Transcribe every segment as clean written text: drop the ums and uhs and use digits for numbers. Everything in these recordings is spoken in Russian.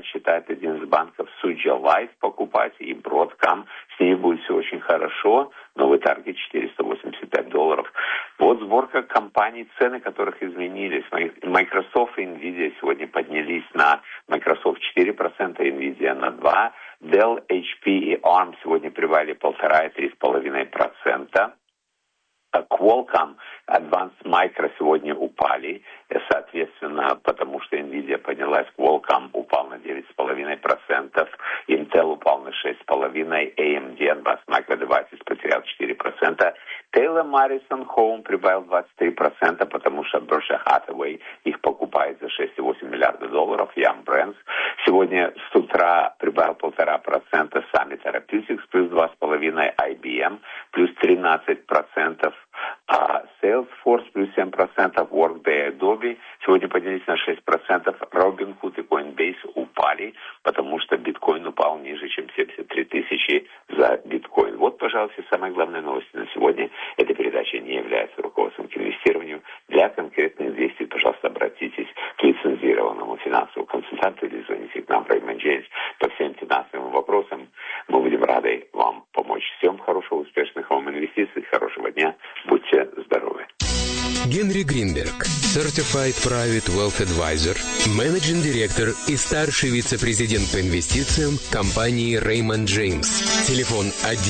считает один из банков Suja Life покупать, и Broadcom, с ней будет все очень хорошо. Новый таргет $485. Вот сборка компаний, цены которых изменились. Microsoft и Nvidia сегодня поднялись на Microsoft 4%, Nvidia на 2%. Dell, HP и ARM сегодня прибавили 1,5 и 3,5%. Qualcomm, Advanced Micro сегодня упали, соответственно, потому что Nvidia поднялась, Qualcomm упал на 9,5%, Intel упал на 6,5%, AMD, Advanced Micro Devices потерял 4%, Taylor Morrison Home прибавил 23%, потому что Berkshire Hathaway их покупает за $6,8 миллиарда, Yum Brands сегодня с утра прибавил 1,5%, Summit Therapeutics плюс 2,5%, IBM плюс 13%, Salesforce плюс 7%, Workday, Adobe сегодня поднялись на 6%, Robinhood и Coinbase упали, потому что биткоин упал ниже, чем 73 тысячи за биткоин. Вот, пожалуйста, самые главные новости на сегодня. Эта передача не является руководством к инвестированию. Для конкретных действий, пожалуйста, обратитесь к лицензированному финансовому консультанту или звоните к нам, Raymond James, по всем финансовым вопросам. Мы будем рады вам помочь. Всем хорошего, успешных вам инвестиций, хорошего дня. Будьте здоровы. Генри Гринберг, Certified Private Wealth Advisor, менеджинг директор и старший вице-президент по инвестициям компании Raymond James. Телефон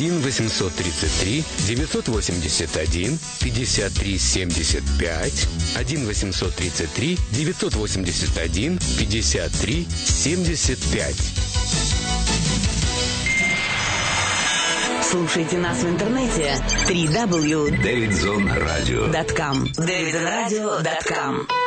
1-831-981-53-75, 1-833-981-53-75. Слушайте нас в интернете www.davidzonradio.com. davidzonradio.com.